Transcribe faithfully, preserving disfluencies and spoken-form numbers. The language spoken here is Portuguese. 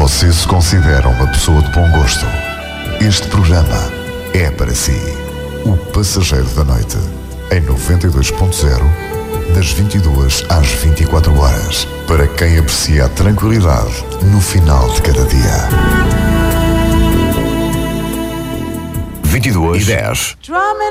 você se considera uma pessoa de bom gosto, este programa é para si. O Passageiro da Noite, em noventa e dois ponto zero, das vinte e duas às vinte e quatro horas, para quem aprecia a tranquilidade no final de cada dia. vinte e duas e dez.